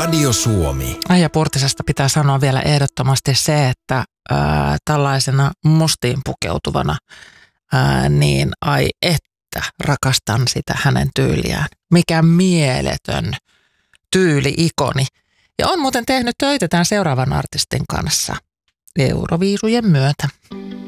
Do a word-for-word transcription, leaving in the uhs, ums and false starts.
Radio Suomi. Aija Purtisesta pitää sanoa vielä ehdottomasti se, että ää, tällaisena mustiin pukeutuvana, ää, niin ai että rakastan sitä hänen tyyliään. Mikä mieletön tyyli-ikoni. Ja on muuten tehnyt töitä tämän seuraavan artistin kanssa Euroviisujen myötä.